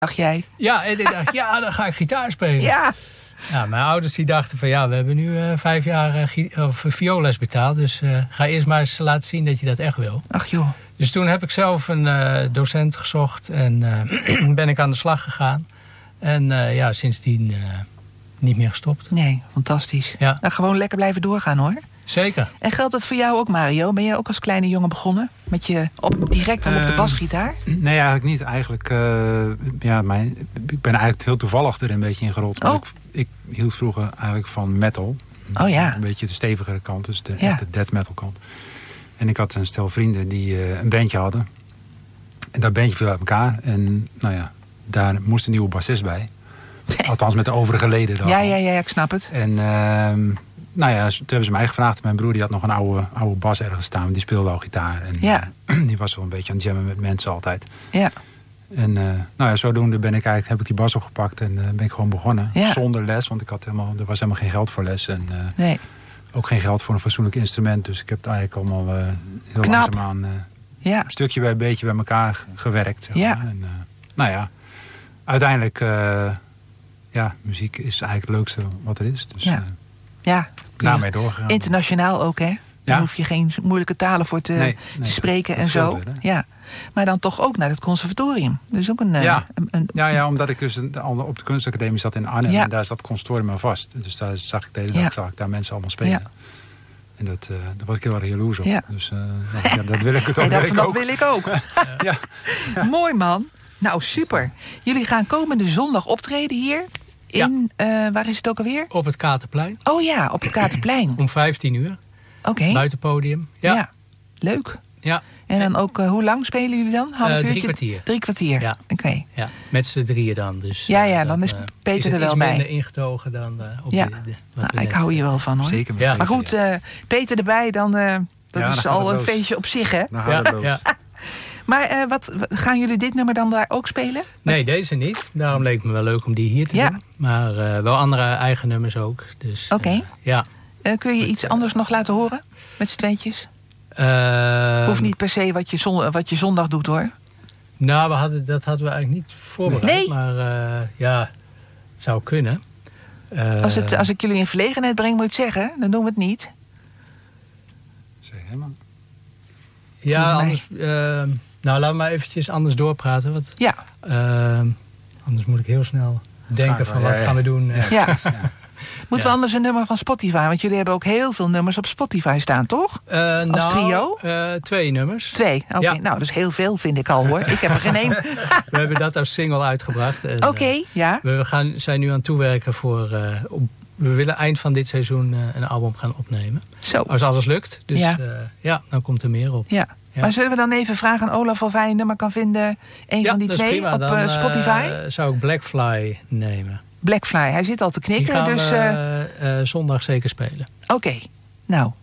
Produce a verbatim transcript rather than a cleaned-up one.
dacht jij? Ja, en ik dacht, ja, dan ga ik gitaar spelen. Ja. Ja, mijn ouders die dachten van ja, we hebben nu uh, vijf jaar uh, gi- of vioolles betaald. Dus uh, ga eerst maar eens laten zien dat je dat echt wil. Ach joh. Dus toen heb ik zelf een uh, docent gezocht en uh, ben ik aan de slag gegaan. En uh, ja, sindsdien uh, niet meer gestopt. Nee, fantastisch. Ja. Nou, gewoon lekker blijven doorgaan hoor. Zeker. En geldt dat voor jou ook, Mario? Ben jij ook als kleine jongen begonnen? Met je op, direct al op de basgitaar? Uh, nee, eigenlijk niet. Eigenlijk, uh, ja, mijn, ik ben eigenlijk heel toevallig er een beetje in gerold. Oh. Ik, ik hield vroeger eigenlijk van metal. Oh ja. Een beetje de stevigere kant, dus de, Ja. echt de death metal kant. En ik had een stel vrienden die uh, een bandje hadden. En dat bandje viel uit elkaar. En nou ja, daar moest een nieuwe bassist bij. Althans met de overige leden dan. Ja, ja, ja, ik snap het. En uh, nou ja, toen hebben ze mij gevraagd. Mijn broer die had nog een oude, oude bas ergens staan. Die speelde al gitaar. En Ja. uh, die was wel een beetje aan het jammen met mensen altijd. Ja. En uh, nou ja, zodoende ben ik eigenlijk, heb ik die bas opgepakt en uh, ben ik gewoon begonnen. Ja. Zonder les, want ik had helemaal, er was helemaal geen geld voor les. En uh, Nee. ook geen geld voor een fatsoenlijk instrument. Dus ik heb het eigenlijk allemaal uh, heel Knap. langzaamaan uh, Ja. stukje bij beetje bij elkaar gewerkt. Zeg Ja. maar. En, uh, nou ja, uiteindelijk, uh, ja, muziek is eigenlijk het leukste wat er is. Dus Ja. uh, Ja. daarmee doorgegaan. Internationaal ook, hè? Daar Ja. hoef je geen moeilijke talen voor te, Nee, nee, te spreken dat en zo. scheelt weer, hè? Ja. Maar dan toch ook naar het conservatorium. Dus ook een... Ja. een, een Ja, ja, omdat ik dus een- op de kunstacademie zat in Arnhem. Ja. En daar zat conservatorium aan vast. Dus daar zag ik de hele dag Ja. zag ik daar mensen allemaal spelen. Ja. En dat, uh, daar was ik heel erg jaloers op. Ja. Dus uh, nou, ja, dat wil ik het ook. Hey, dat, wil ik dat ook. wil ik ook. Ja. Mooi man. Nou, super. Jullie gaan komende zondag optreden hier. In, eh, waar is het ook alweer? Op het Katerplein. Oh ja, op het Katerplein. Om vijftien uur. Oké. Buitenpodium. Ja. Ja. Leuk. Ja. En dan ook, uh, hoe lang spelen jullie dan? Half Uh, uurtje? drie kwartier. Drie kwartier. Ja. Oké. Ja, met z'n drieën dan. Dus, Ja, uh, ja, dan is uh, Peter is het er wel iets bij. minder ingetogen dan uh, op Ja. de, de, wat Nou, we ik net, hou hier wel van hoor. Zeker. met Ja. Maar Peter, goed, ja. uh, Peter erbij, dan, uh, dat Ja, is dan gaat al het een los. feestje op zich, hè? Dan gaat Ja, het los. ja. Maar uh, wat, gaan jullie dit nummer dan daar ook spelen? Nee, deze niet. Daarom leek het me wel leuk om die hier te Ja. doen. Maar uh, wel andere eigen nummers ook. Dus, Oké. uh, ja. Uh, kun je iets anders nog laten horen? Met z'n tweetjes? Uh, Hoeft niet per se wat je, zon, wat je zondag doet, hoor. Nou, we hadden, dat hadden we eigenlijk niet voorbereid. Nee. Maar uh, ja, het zou kunnen. Uh, Als, het, als ik jullie in verlegenheid breng, moet je het zeggen. Dan doen we het niet. Zeg helemaal. ja, volgens anders... Uh, nou, laten we maar eventjes anders doorpraten. Want, Ja. uh, anders moet ik heel snel denken van Ja, wat ja, ja. gaan we doen. Uh, Ja. precies, ja. Moeten Ja. we anders een nummer van Spotify? Want jullie hebben ook heel veel nummers op Spotify staan, toch? Uh, nou, trio? Uh, twee nummers. Twee. Oké. Ja. Nou, dat is heel veel, vind ik al, hoor. Ik heb er geen één. We hebben dat als single uitgebracht. En, Oké, uh, ja. we gaan, zijn nu aan het toewerken voor... Uh, op, we willen eind van dit seizoen uh, een album gaan opnemen. Zo. Als alles lukt. Dus Ja. ja, uh, ja dan komt er meer op. Ja. Ja. Maar zullen we dan even vragen aan Olaf of hij een nummer kan vinden? Een Ja, van die dat is twee prima. op Dan, uh, uh, Spotify? zou ik Blackfly nemen. Blackfly, hij zit al te Die knikken. gaan Dus, we uh, uh, zondag zeker spelen. Oké. Nou,